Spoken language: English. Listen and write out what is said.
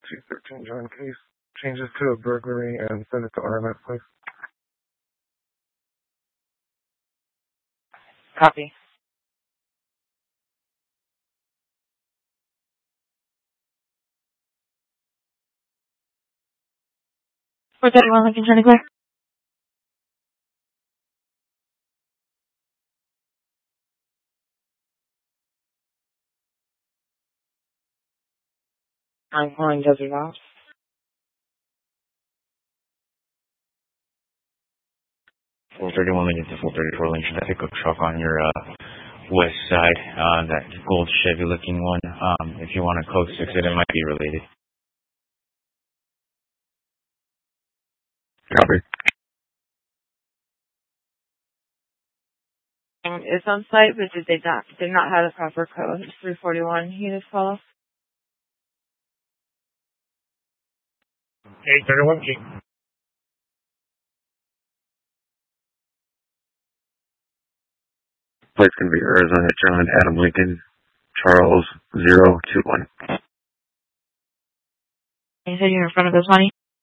213 John. Can you change this to a burglary and send it to RMS, please? Copy. For 31 Lincoln Chanticleer. I'm calling Desert Ops. 431 Lincoln to 434 Lincoln. I pick up truck on your west side, that gold Chevy looking one. If you want to code 6 it might be related. Copy. It's on site, but did not have the proper code. It's 341 units follow. 831 G. Place can be Arizona John Adam Lincoln Charles 021. You said you're in front of this money?